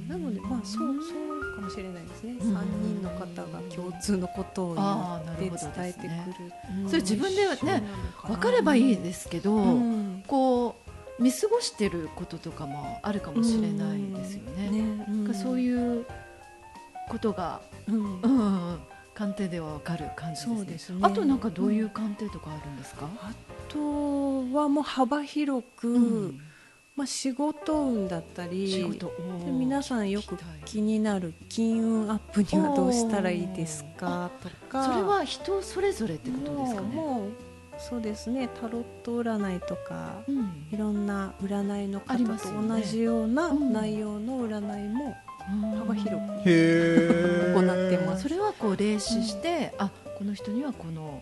なのでそうかもしれないですね。3人の方が共通のことを言って伝えてくる、 それ自分でね分かればいいですけど、こう見過ごしてることとかもあるかもしれないですよね。そういうことが、鑑定では分かる感じですね。あとなんかどういう鑑定とかあるんですか？ あとはもう幅広く、仕事運だったり、で皆さんよく気になる金運アップにはどうしたらいいですかとか。 それは人それぞれってことですかね。 もうそうですね、タロット占いとか、いろんな占いの方と同じような内容の占いも幅広く行ってます。 それはこう霊視して、この人には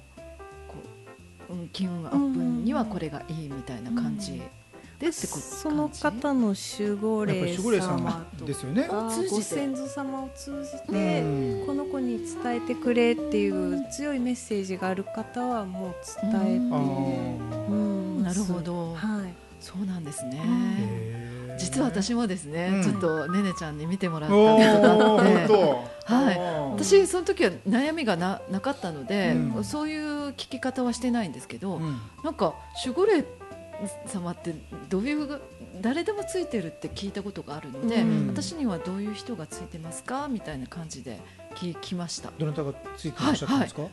金運アップにはこれがいいみたいな感じでってこと。 その方の守護霊様とですよね。 ご先祖様を通じてこの子に伝えてくれっていう強いメッセージがある方はもう伝えて、 なるほど、そうなんですね。実は私もですね、ちょっとねねちゃんに見てもらったことがあって、私その時は悩みが なかったので、そういう聞き方はしてないんですけど、なんか守護霊様ってどういう誰でもついてるって聞いたことがあるので、私にはどういう人がついてますかみたいな感じで聞きました。 どなたがついていらっしゃったんですか？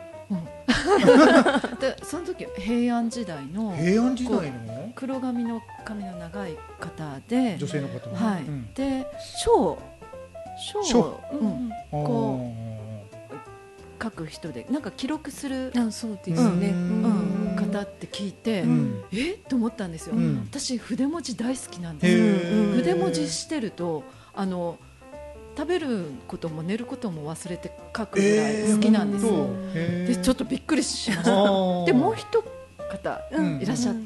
でその時平安時代の黒髪の髪の長い方で、 女性の方、 で書こう書く人でなんか記録する方って聞いて、と思ったんですよ。私筆文字大好きなんですよ。筆文字してると食べることも寝ることも忘れて書くぐらい好きなんですよ。でちょっとびっくりしました。でもう一方いらっしゃって、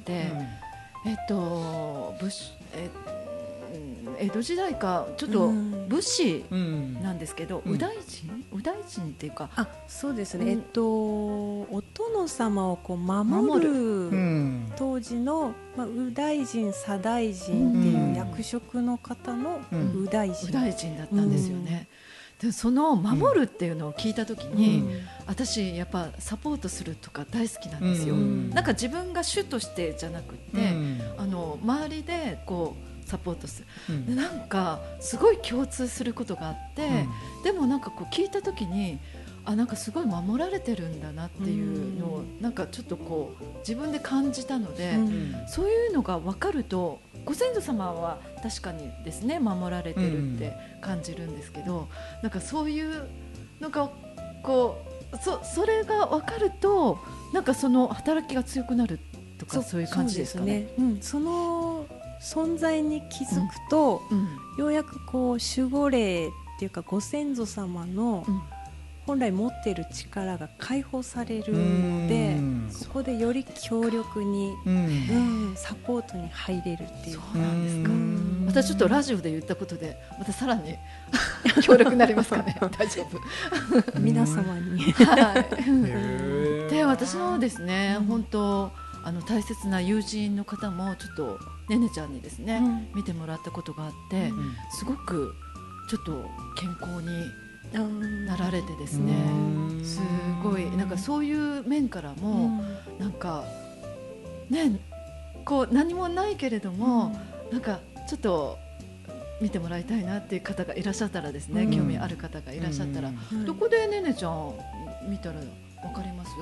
江戸時代かちょっと武士なんですけど、右大臣っていうか、 そうですね、お殿様をこう守る当時の、右大臣左大臣っていう役職の方の右大臣だったんですよね。でその守るっていうのを聞いたときに、私やっぱサポートするとか大好きなんですよ。なんか自分が主としてじゃなくて、周りでこうサポートする、でなんかすごい共通することがあって、でもなんかこう聞いたときになんかすごい守られてるんだなっていうのをなんかちょっとこう自分で感じたので、そういうのが分かるとご先祖様は確かにですね守られてるって感じるんですけど、なんかそういうなんかこうそれが分かるとなんかその働きが強くなるとか、そういう感じですかね。 その存在に気づくと、ようやくこう守護霊っていうかご先祖様の本来持っている力が解放されるので、そこでより強力に、サポートに入れるっていう。 そうなんですか。またちょっとラジオで言ったことでまたさらに強力になりますかね。大丈夫皆様にで私のですね、本当大切な友人の方もちょっとねねちゃんにですね、見てもらったことがあって、すごくちょっと健康になられてですね、すごいなんかそういう面からも、なんかねこう何もないけれども、なんかちょっと見てもらいたいなっていう方がいらっしゃったらですね、興味ある方がいらっしゃったら、どこでねねちゃん見たらわかります？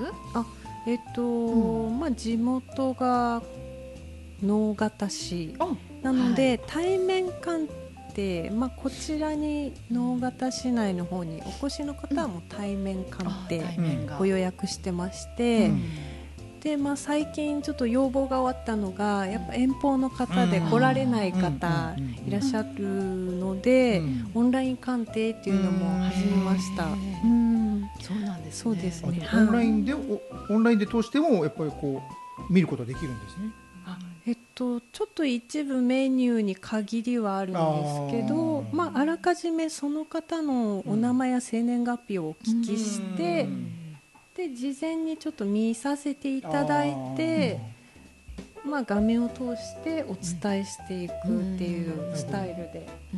地元が直方市なので、対面鑑定、こちらに直方市内の方にお越しの方はもう対面鑑定ご予約してまして、で最近ちょっと要望があったのが、やっぱ遠方の方で来られない方いらっしゃるので、オンライン鑑定っていうのも始めました。 そうなんですね。 そうですね。 オンラインで通してもやっぱりこう見ることができるんですね。 ちょっと一部メニューに限りはあるんですけど、あらかじめその方のお名前や生年月日をお聞きして、で事前にちょっと見させていただいて、画面を通してお伝えしていくっていうスタイルで